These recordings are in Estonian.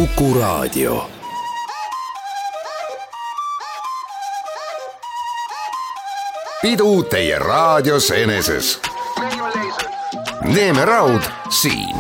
Kuku Raadio. Pidu teie raadios eneses. Neeme Raud siin.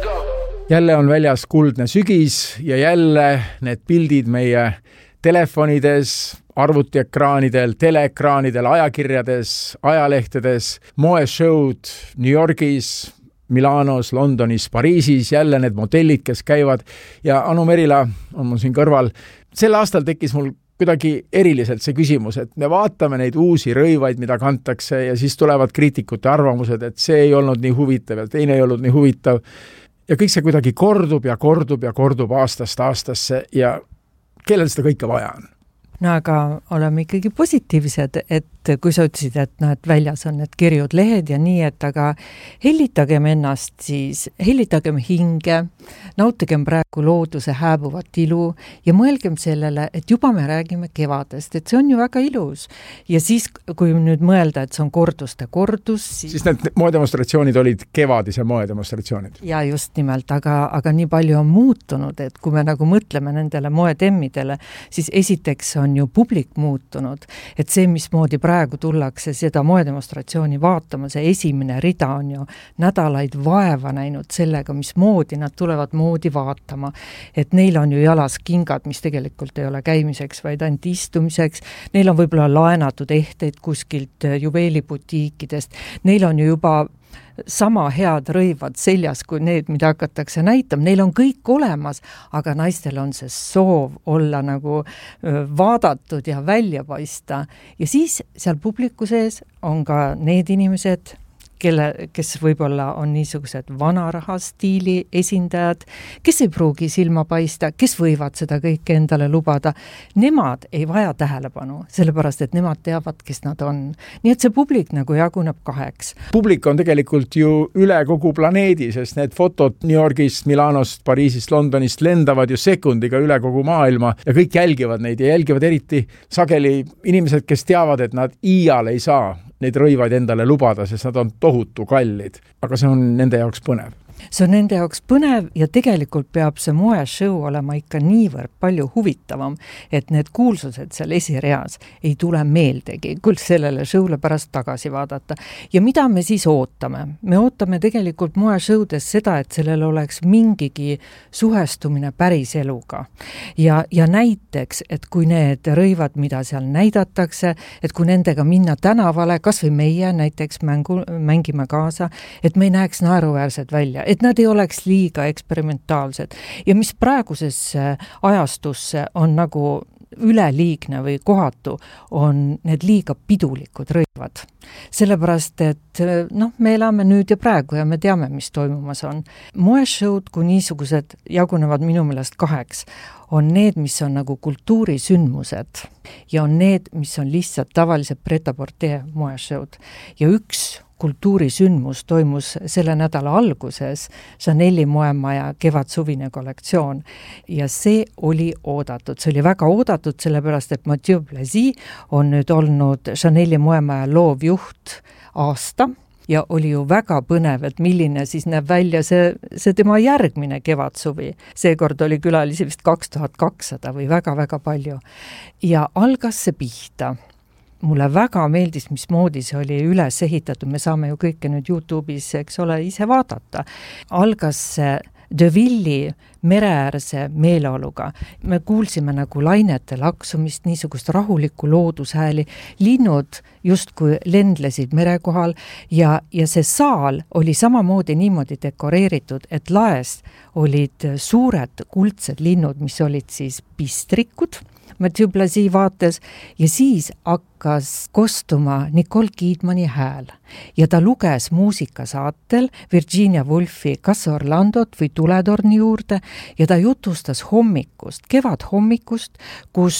Jälle on väljas kuldne sügis ja jälle need pildid meie telefonides, arvutiekraanidel, teleekraanidel, ajakirjades, ajalehtedes, moeshowd New Yorgis, Milanos, Londonis, Pariisis, jälle need modellid, kes käivad ja Anu Merila on mul siin kõrval. Sel aastal tekkis mul kuidagi eriliselt see küsimus, et me vaatame neid uusi rõivaid, mida kantakse ja siis tulevad kriitikute arvamused, et see ei olnud nii huvitav ja teine ei olnud nii huvitav. Ja kõik see kuidagi kordub ja kordub ja kordub aastast aastasse ja kellel seda kõike vaja on? No aga oleme ikkagi positiivsed, et kui sa ütlesid, et väljas on need kirjud lehed ja nii, et aga hellitagem ennast siis, hellitagem hinge, nautigem praegu looduse hääbuvat ilu ja mõelgem sellele, et juba me räägime kevadest, et see on ju väga ilus. Ja siis, kui nüüd mõelda, et see on korduste kordus, siis need moedemonstratsioonid olid kevadise moedemonstratsioonid. Ja just nimelt, aga nii palju on muutunud, et kui me nagu mõtleme nendele moetemmidele, siis esiteks on ju publik muutunud, et see, mismoodi praegu tullakse seda moedemonstratsiooni vaatama, see esimene rida on ju nädalaid vaeva näinud sellega, mismoodi nad tulevad moodi vaatama, et neil on ju jalas kingad, mis tegelikult ei ole käimiseks, vaid ainult istumiseks, neil on võib-olla laenatud ehteid kuskilt juveelibutiikidest, neil on ju juba sama head rõivad seljas kui need, mida hakatakse näitama. Neil on kõik olemas, aga naistel on see soov olla nagu vaadatud ja välja paista. Ja siis seal publiku sees on ka need inimesed, kes võib-olla on niisugused vanaraha stiili esindajad, kes ei pruugi silma paista, kes võivad seda kõike endale lubada. Nemad ei vaja tähelepanu, sellepärast, et nemad teavad, kes nad on. Nii et see publik nagu jaguneb kaheks. Publik on tegelikult ju üle kogu planeedi, sest need fotod New Yorgist, Milanost, Pariisist, Londonist lendavad ju sekundiga üle kogu maailma ja kõik jälgivad neid ja jälgivad eriti sageli inimesed, kes teavad, et nad iial ei saa neid rõivaid endale lubada, sest nad on tohutu kallid. Aga see on nende jaoks põnev. See on nende jaoks põnev ja tegelikult peab see moeshow olema ikka niivõrd palju huvitavam, et need kuulsused seal esireas ei tule meeldegi, kui sellele showle pärast tagasi vaadata. Ja mida me siis ootame? Me ootame tegelikult moeshowdes seda, et sellel oleks mingigi suhestumine päris eluga. Ja näiteks, et kui need rõivad, mida seal näidatakse, et kui nendega minna tänavale, kas või meie näiteks mängime kaasa, et me ei näeks naeruväärset välja, et nad ei oleks liiga eksperimentaalsed. Ja mis praegusesse ajastusse on nagu üleliigne või kohatu, on need liiga pidulikud rõivad. Sellepärast, et me elame nüüd ja praegu ja me teame, mis toimumas on. Moeshowd, kui niisugused jagunevad minu meelest kaheks, on need, mis on nagu kultuurisündmused ja on need, mis on lihtsalt tavalised pret-à-porter moeshowd. Ja üks kultuurisündmus toimus selle nädala alguses Chanel'i moemaja kevad-suvine kollektsioon ja see oli oodatud. See oli väga oodatud, sellepärast et Mathieu Blazy on nüüd olnud Chanel'i moemaja loovjuht aasta ja oli ju väga põnev, et milline siis näeb välja see tema järgmine kevad-suvi. Seekord oli külalisi vist 2200 või väga-väga palju. Ja algas see pihta. Mulle väga meeldis, mismoodi see oli üles ehitatud. Me saame ju kõike nüüd YouTube'is, eks ole, ise vaadata. Algas see Deauville'i mereäärse meeleoluga. Me kuulsime nagu lainete laksumist, niisugust rahulikku loodushääli. Linnud justkui lendlesid merekohal ja see saal oli samamoodi niimoodi dekoreeritud, et laest olid suured kuldsed linnud, mis olid siis pistrikud Mathieu Blazy vaates ja siis hakkas kostuma Nicole Kidmani hääl ja ta luges muusikasaatel Virginia Woolfi Kas Orlandot või Tuletorni juurde ja ta jutustas hommikust, kevadhommikust, kus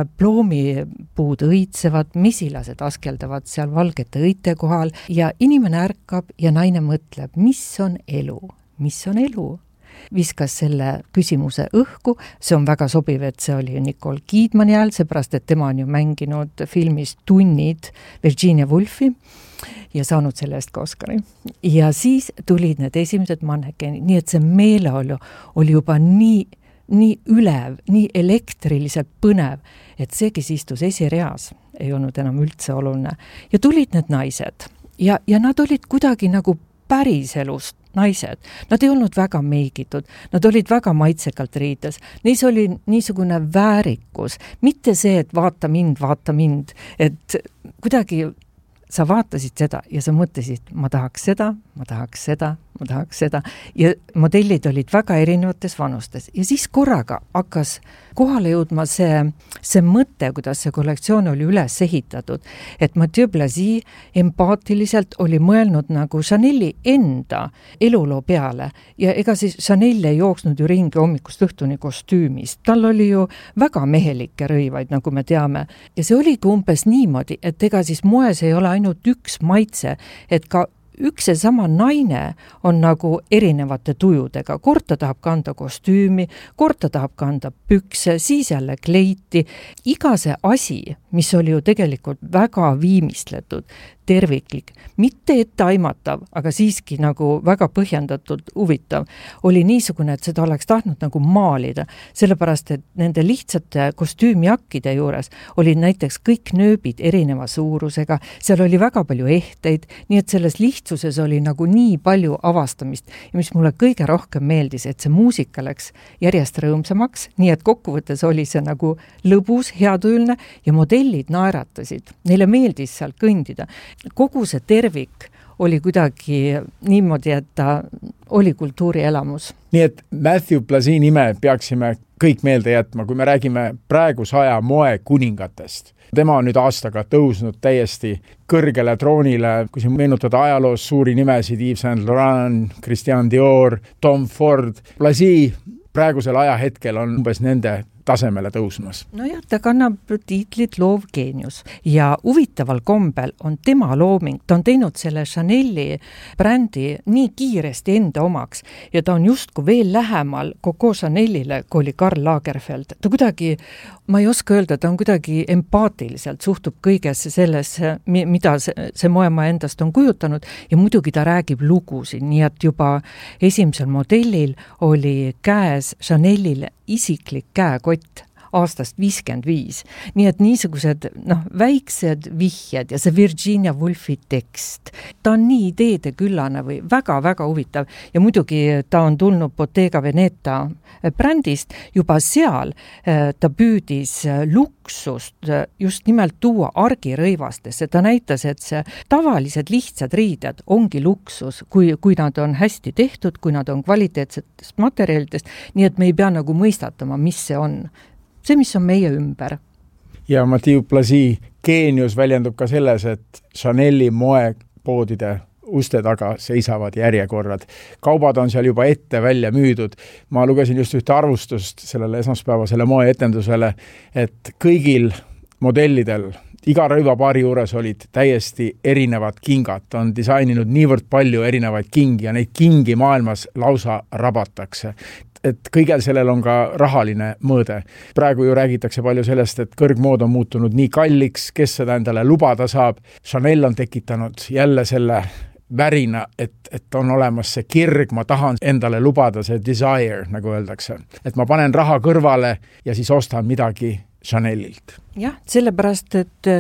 ploomipuud õitsevad, mesilased askeldavad seal valgete õite kohal ja inimene ärkab ja naine mõtleb, mis on elu, mis on elu. Viskas selle küsimuse õhku, see on väga sobiv, et see oli Nicole Kidmani hääl, seepärast, et tema on ju mänginud filmis Tunnid Virginia Woolfi ja saanud selle eest ka Oscari. Ja siis tulid need esimesed mannekenid, nii et see meeleolu oli juba nii nii ülev, nii elektriliselt põnev, et see, kes istus esireas, ei olnud enam üldse oluline. Ja tulid need naised ja nad olid kuidagi nagu päriselust naised. Nad ei olnud väga meigitud, nad olid väga maitsekalt riides. Neis oli niisugune väärikus, mitte see, et vaata mind, et kuidagi sa vaatasid seda ja sa mõtlesid, ma tahaks seda ja modellid olid väga erinevates vanustes ja siis korraga hakkas kohale jõudma see mõte, kuidas see kollektsioon oli üles ehitatud, et Mathieu Blazy empaatiliselt oli mõelnud nagu Chanel'i enda eluloo peale ja ega siis Chanel ei jooksnud ju ringi hommikust õhtuni kostüümis, tal oli ju väga mehelikke rõivaid, nagu me teame ja see oligi umbes niimoodi, et ega siis moes ei ole ainult üks maitse, et ka üks ja sama naine on nagu erinevate tujudega. Kord ta tahab kanda kostüümi, kord ta tahab kanda pükse, siis jälle kleiti. Iga see asi, mis oli ju tegelikult väga viimistletud, terviklik, mitte etteaimatav, aga siiski nagu väga põhjendatult huvitav, oli niisugune, et seda oleks tahtnud nagu maalida, sellepärast, et nende lihtsate kostüümijakkide juures olid näiteks kõik nööbid erineva suurusega, seal oli väga palju ehteid, nii et selles lihtsuses oli nagu nii palju avastamist ja mis mulle kõige rohkem meeldis, et see muusika läks järjest rõõmsamaks, nii et kokkuvõttes oli see nagu lõbus, heatujuline ja modellid naeratasid, neile meeldis seal kõndida. Kogu see tervik oli kuidagi niimoodi, et ta oli kultuurielamus. Nii et Mathieu Blazy nime peaksime kõik meelde jätma, kui me räägime praeguse aja moe kuningatest. Tema on nüüd aastaga tõusnud täiesti kõrgele troonile, kui siin meenutada ajaloos suuri nimesid, Yves Saint Laurent, Christian Dior, Tom Ford. Blazy praegusel ajahetkel on umbes nende tasemele tõusmas. No jah, ta kannab tiitlit loov geenius ja huvitaval kombel on tema looming, ta on teinud selle Chanel'i brändi nii kiiresti enda omaks ja ta on justkui veel lähemal Coco Chanel'ile, kui oli Karl Lagerfeld. Ta kuidagi, ma ei oska öelda, ta on kuidagi empaatiliselt suhtub kõigesse sellesse, mida see moemaa endast on kujutanud ja muidugi ta räägib lugusid, nii et juba esimesel modellil oli käes Chanel'ile isiklik käekott aastast 55. Nii et niisugused väiksed vihjed ja see Virginia Woolfi tekst, ta on nii ideede küllane või väga-väga huvitav ja muidugi ta on tulnud Bottega Veneta brändist, juba seal ta püüdis luksust just nimelt tuua argirõivastesse, ta näitas, et see tavalised lihtsad riided ongi luksus, kui nad on hästi tehtud, kui nad on kvaliteetsetest materjalidest, nii et me ei pea nagu mõistatama, mis see on. See, mis on meie ümber. Ja Mathieu Blazy geenius väljendub ka selles, et Chanel'i moepoodide uste taga seisavad järjekorrad. Kaubad on seal juba ette välja müüdud. Ma lugesin just ühte arvustust sellele esmaspäevasele moeetendusele, et kõigil modellidel iga rõivapaari juures olid täiesti erinevad kingad. Ta on disaininud niivõrd palju erinevaid kingi ja neid kingi maailmas lausa rabatakse. Et kõigel sellel on ka rahaline mõõde. Praegu ju räägitakse palju sellest, et kõrgmood on muutunud nii kalliks, kes seda endale lubada saab. Chanel on tekitanud jälle selle värina, et on olemas see kirg, ma tahan endale lubada, see desire, nagu öeldakse. Et ma panen raha kõrvale ja siis ostan midagi Chanelilt. Jah, sellepärast,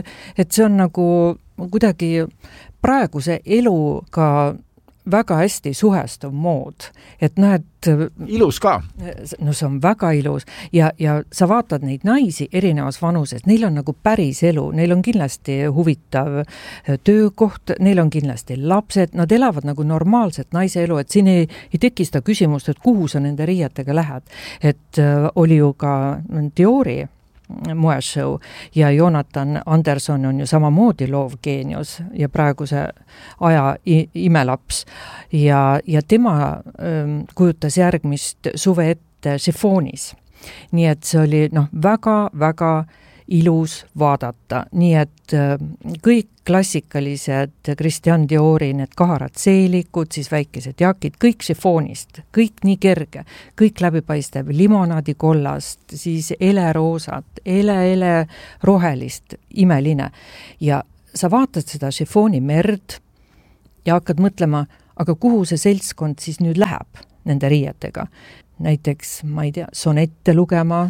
et see on nagu kuidagi praeguse eluga väga hästi suhestuv mood, et näed... Ilus ka. No see on väga ilus ja sa vaatad neid naisi erinevas vanuses, neil on nagu päris elu, neil on kindlasti huvitav töökoht, neil on kindlasti lapsed, nad elavad nagu normaalset naise elu, et siin ei teki seda küsimust, et kuhu sa nende riietega lähed. Et oli ju ka Diori moeshow ja Jonathan Anderson on ju samamoodi loov geenius ja praeguse aja imelaps ja tema kujutas järgmist suve ette šifoonis. Nii et see oli väga-väga ilus vaadata, nii et kõik klassikalised Christian Diori, need kaharad seelikud, siis väikesed jakid, kõik šifoonist, kõik nii kerge, kõik läbipaistev, limonaadi kollast, siis eleroosat, ele rohelist, imeline. Ja sa vaatad seda šifooni merd ja hakkad mõtlema, aga kuhu see seltskond siis nüüd läheb nende riietega. näiteks, ma ei tea, sonette lugema,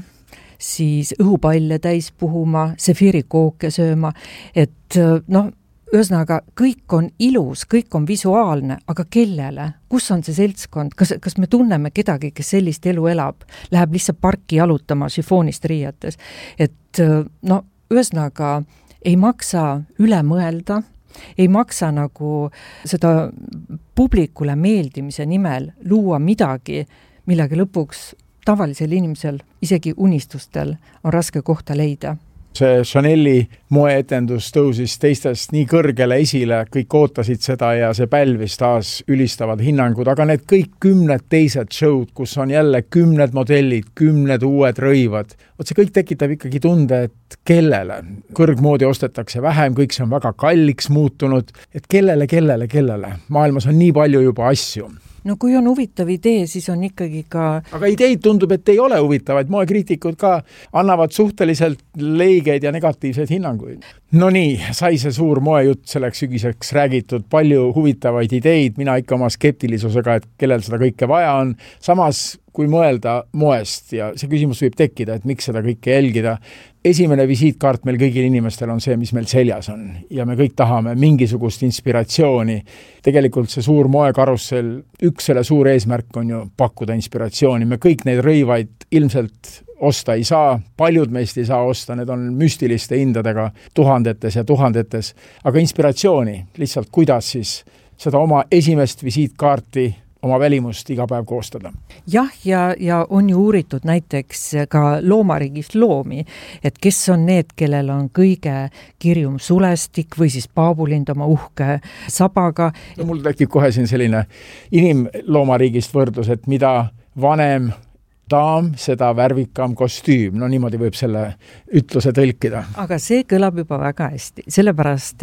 siis õhupalle täis puhuma, sefiirikooke sööma, et ühesõnaga, kõik on ilus, kõik on visuaalne, aga kellele? Kus on see seltskond? Kas me tunneme kedagi, kes sellist elu elab? Läheb lihtsalt parki jalutama šifoonist riietes. Et ühesõnaga, ei maksa üle mõelda, ei maksa nagu seda publikule meeldimise nimel luua midagi, millega lõpuks tavalisel inimesel, isegi unistustel on raske kohta leida. See Chanel'i moeetendus tõusis teistest nii kõrgele esile, kõik ootasid seda ja see pälvis taas ülistavad hinnangud, aga need kõik 10 teised show'd, kus on jälle 10 modellid, 10 uued rõivad, see kõik tekitab ikkagi tunde, et kellele. Kõrgmoodi ostetakse vähem, kõik see on väga kalliks muutunud, et kellele. Maailmas on nii palju juba asju. No kui on huvitav idee, siis on ikkagi ka... Aga ideid tundub, et ei ole huvitavaid. Moekriitikud ka annavad suhteliselt leigeid ja negatiivseid hinnanguid. No nii, sai see suur moejutt selleks sügiseks räägitud, palju huvitavaid ideid, mina ikka oma skeptilisusega, et kellel seda kõike vaja on. Samas, kui mõelda moest ja see küsimus võib tekkida, et miks seda kõike jälgida. Esimene visiitkaart meil kõigil inimestel on see, mis meil seljas on ja me kõik tahame mingisugust inspiratsiooni. Tegelikult see suur moekarussel, üks selle suur eesmärk on ju pakkuda inspiratsiooni. Me kõik neid rõivaid ilmselt osta ei saa, paljud meist ei saa osta, need on müstiliste hindadega tuhandetes ja tuhandetes, aga inspiratsiooni lihtsalt kuidas siis seda oma esimest visiitkaarti oma välimust iga päev koostada. Jah, ja on ju uuritud näiteks ka loomariigist loomi, et kes on need, kellel on kõige kirjum sulestik või siis paabulind oma uhke sabaga. No, mul tekib kohe siin selline inimloomariigist võrdlus, et mida vanem daam, seda värvikam kostüüm. No niimoodi võib selle ütluse tõlkida. Aga see kõlab juba väga hästi, sellepärast,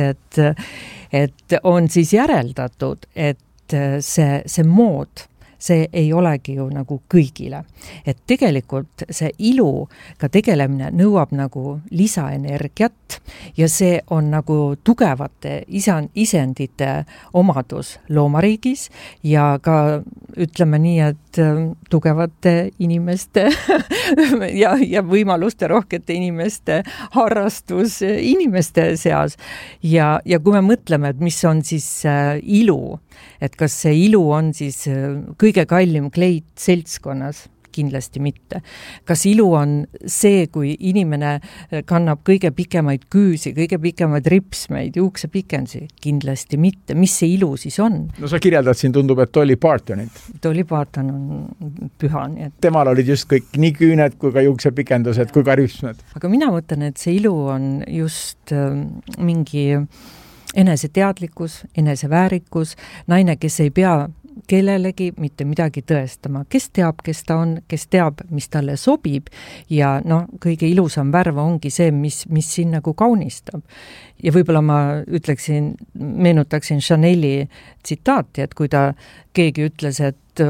et on siis järeldatud, et see mood, see ei olegi ju nagu kõigile. Et tegelikult see ilu ka tegelemine nõuab nagu lisaenergiat ja see on nagu tugevate isendite omadus loomariigis ja ka ütleme nii, et tugevate inimeste ja võimaluste rohkete inimeste harrastus inimeste seas. Ja kui me mõtleme, et mis on siis ilu, et kas see ilu on siis kõige kallim kleit seltskonnas? Kindlasti mitte. Kas ilu on see, kui inimene kannab kõige pikemaid küüsi, kõige pikemaid ripsmeid, juuksepikendusi? Kindlasti mitte. Mis see ilu siis on? No sa kirjeldad siin, tundub, et Dolly Partonit. Dolly Parton on püha. Nii et... Temal olid just kõik nii küüned kui ka juuksepikendused kui ka ripsmed. Aga mina mõtlen, et see ilu on just mingi eneseteadlikkus, eneseväärikus, naine, kes ei pea kellelegi mitte midagi tõestama. Kes teab, kes ta on, kes teab, mis talle sobib ja kõige ilusam värv ongi see, mis siin nagu kaunistab. Ja võib-olla ma meenutaksin Chanel'i tsitaati, et kui ta keegi ütles,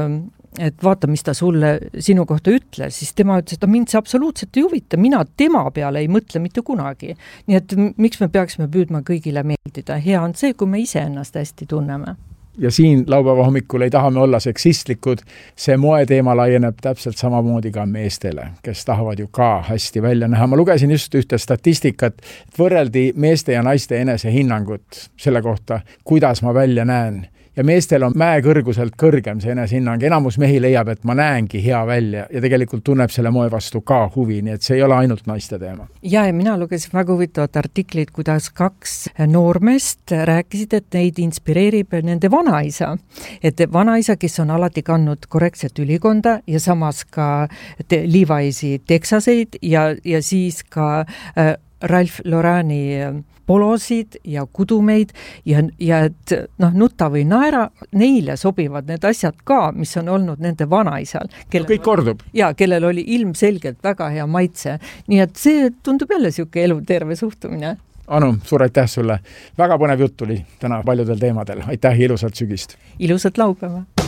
et vaata, mis ta sinu kohta ütles, siis tema ütles, et mind see absoluutselt ei huvita, mina tema peale ei mõtle mitte kunagi. Nii et miks me peaksime püüdma kõigile meeldida? Hea on see, kui me ise ennast hästi tunneme. Ja siin laupäeva hommikul ei taha me olla seksistlikud. See moeteema laieneb täpselt samamoodi ka meestele, kes tahavad ju ka hästi välja näha. Ma lugesin just ühte statistikat, et võrreldi meeste ja naiste enesehinnangut selle kohta, kuidas ma välja näen. Ja meestel on mäekõrguselt kõrgem see enesehinnang. Enamus mehi leiab, et ma näengi hea välja ja tegelikult tunneb selle moe vastu ka huvi, nii et see ei ole ainult naiste teema. Ja mina lugesin väga huvitavat artiklit, kuidas 2 noormest rääkisid, et neid inspireerib nende vanaisa. Et vanaisa, kes on alati kandnud korrektset ülikonda ja samas ka Levi'si teksaseid ja siis ka Ralph Lauren'i polosid ja kudumeid ja et nutta või naera, neile sobivad need asjad ka, mis on olnud nende vanaisal. Kõik kordub. Ja, kellel oli ilmselgelt väga hea maitse. Nii et see tundub jälle siuke eluterve suhtumine. Anu, suur aitäh sulle. Väga põnev jutt tuli täna paljudel teemadel. Aitäh ja ilusat sügist. Ilusat laupäeva.